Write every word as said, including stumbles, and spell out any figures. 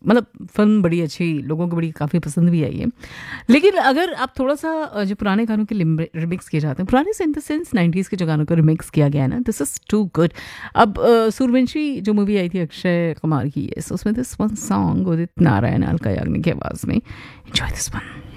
मतलब फिल्म बड़ी अच्छी, लोगों को बड़ी काफ़ी पसंद भी आई है। लेकिन अगर आप थोड़ा सा जो पुराने गानों के रिमिक्स किए जाते हैं, पुराने से इन द सेंस नाइन्टीज़ के जो गानों का रिमिक्स किया गया है ना, दिस इज़ टू गुड। अब सूर्यवंशी जो मूवी आई थी अक्षय कुमार की, yes, उसमें this one song Udit Narayan Alka Yagnik की आवाज़ में, एंजॉय दिस वन।